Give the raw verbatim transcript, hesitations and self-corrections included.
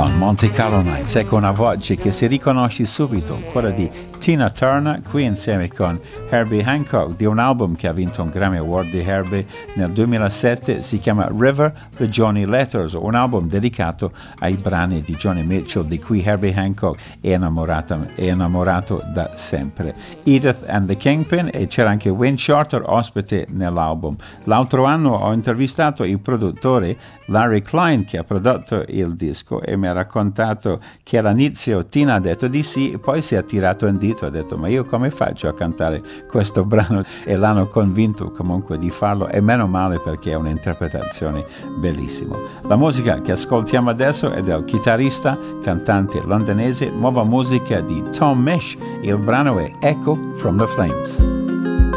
on Monte Carlo Nights. Ecco una voce che si riconosce subito, quella di Tina Turner, qui insieme con Herbie Hancock, di un album che ha vinto un Grammy Award di Herbie nel duemilasette, si chiama River, The Johnny Letters, un album dedicato ai brani di Joni Mitchell, di cui Herbie Hancock è innamorato, è innamorato da sempre. Edith and the Kingpin, e c'era anche Wayne Shorter ospite nell'album. L'altro anno ho intervistato il produttore Larry Klein, che ha prodotto il disco, e mi ha raccontato che all'inizio Tina ha detto di sì, e poi si è tirato in dito, ha detto ma io come faccio a cantare questo brano, e l'hanno convinto comunque di farlo, e meno male perché è un'interpretazione bellissima. La musica che ascoltiamo adesso è del chitarrista cantante londinese, nuova musica di Tom Misch, il brano è Echo from the Flames.